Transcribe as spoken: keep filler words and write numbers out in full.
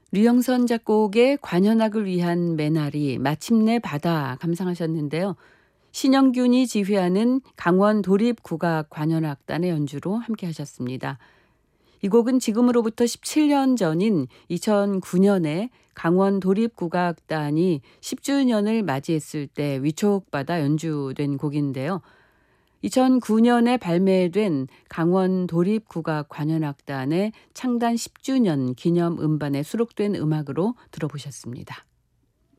류영선 작곡의 관현악을 위한 메나리 마침내 바다 감상하셨는데요. 신영균이 지휘하는 강원 도립국악 관현악단의 연주로 함께 하셨습니다. 이 곡은 지금으로부터 십칠 년 전인 이천구 년에 강원 도립국악단이 십 주년을 맞이했을 때 위촉받아 연주된 곡인데요. 이천구 년에 발매된 강원 도립국악 관현악단의 창단 십 주년 기념 음반에 수록된 음악으로 들어보셨습니다.